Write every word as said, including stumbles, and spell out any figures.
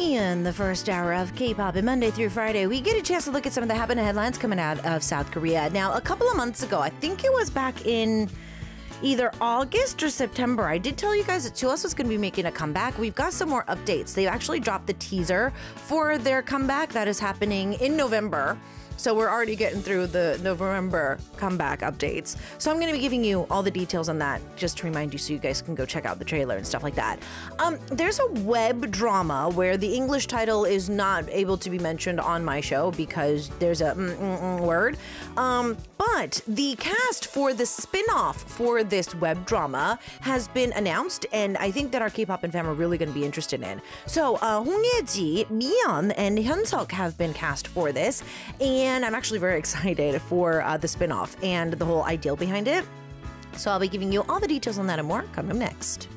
In the first hour of K-pop, and Monday through Friday, we get a chance to look at some of the happening headlines coming out of South Korea. Now, a couple of months ago, I think it was back in either August or September, I did tell you guys that two S was going to be making a comeback. We've got some more updates. They actually dropped the teaser for their comeback that is happening in November. So we're already getting through the November comeback updates. So I'm going to be giving you all the details on that just to remind you so you guys can go check out the trailer and stuff like that. Um, there's a web drama where the English title is not able to be mentioned on my show because there's a mm, mm, mm word. Um, but the cast for the spin-off for this web drama has been announced, and I think that our K-pop and fam are really going to be interested in. So uh, Hong Ye-ji, Miyeon, and Hyunsuk have been cast for this, and And I'm actually very excited for uh, the spinoff and the whole ideal behind it. So I'll be giving you all the details on that and more coming up next.